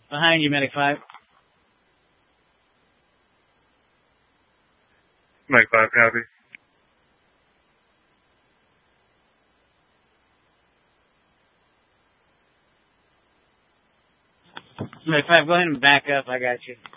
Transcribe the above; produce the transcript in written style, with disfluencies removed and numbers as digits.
Behind you, Medic 5. Medic 5, copy. Medic 5, go ahead and back up. I got you.